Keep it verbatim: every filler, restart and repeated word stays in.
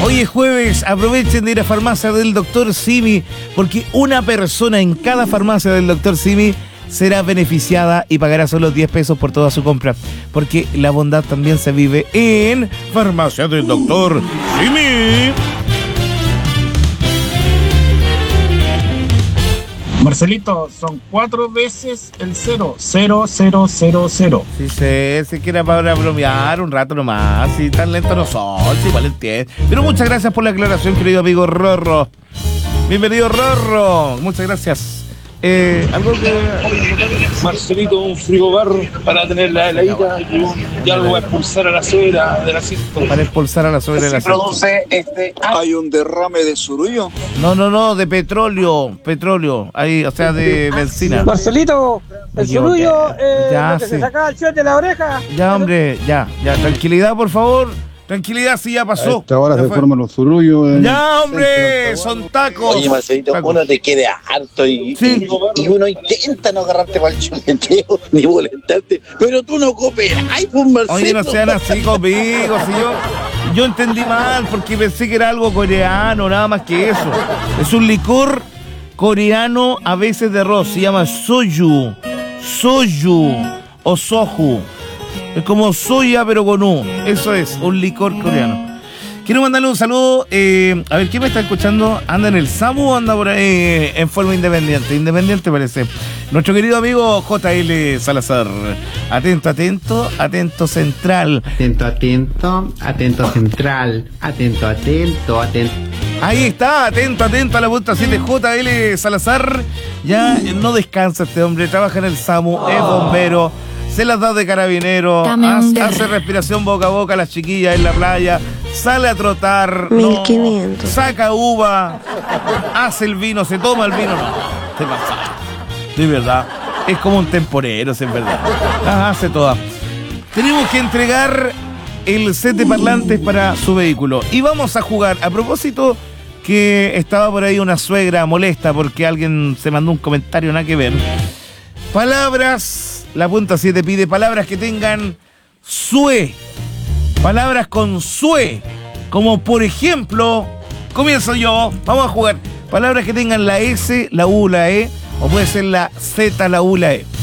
Hoy es jueves, aprovechen de ir a Farmacia del doctor Simi, porque una persona en cada farmacia del doctor Simi será beneficiada y pagará solo diez pesos por toda su compra, porque la bondad también se vive en Farmacia del doctor Simi. Marcelito, son cuatro veces el cero, cero, cero, cero, cero. Sí, sé, si quiere para bromear un rato nomás, si tan lento no son, si igual entiendo. Pero muchas gracias por la aclaración, querido amigo Rorro. Bienvenido, Rorro, muchas gracias. Eh, algo que... Marcelito, un frigobar para tener la heladita y, y algo para expulsar a la suegra del asiento. Para expulsar a la suegra del asiento. Produce este... ¿Hay un derrame de surullo? No, no, no, de petróleo, petróleo, ahí, o sea, de benzina. Marcelito, el surullo, eh, ya, que sí. se saca el chute de la oreja. Ya, hombre, ya, ya, tranquilidad, por favor. Tranquilidad, sí, ya pasó. A esta hora ya se fue. forman los zurullos. Ya, hombre, son tacos. Oye, Marcelito, Tacos. uno te quede harto y, Sí. y, y uno intenta no agarrarte para el chuleteo ni molestarte, pero tú no cooperas. ¡Ay, pues, Marcelito! Oye, no sean así conmigo, si yo, yo entendí mal porque pensé que era algo coreano, nada más que eso. Es un licor coreano a veces de arroz, se llama soju, soju o soju. Es como soya pero con U, eso es, un licor coreano. Quiero mandarle un saludo, eh, a ver, ¿quién me está escuchando? ¿Anda en el SAMU o anda por ahí eh, en forma independiente? Independiente parece. Nuestro querido amigo J L Salazar. Atento, atento, atento central. Atento, atento, atento central. Atento, atento, atento. Ahí está, atento, atento a la punta siete, J L Salazar. Ya no descansa este hombre, trabaja en el SAMU, es bombero. Se las da de carabinero, hace, hace respiración boca a boca a las chiquillas en la playa, sale a trotar, no, saca uva, hace el vino, se toma el vino, no, te pasa, de verdad, es como un temporero, es verdad, las hace todas. Tenemos que entregar el set de parlantes para su vehículo y vamos a jugar, a propósito que estaba por ahí una suegra molesta porque alguien se mandó un comentario nada que ver, palabras... La punta siete pide palabras que tengan sue. Palabras con sue. Como por ejemplo, comienzo yo, vamos a jugar. Palabras que tengan la S, la U, la E, o puede ser la Z, la U, la E.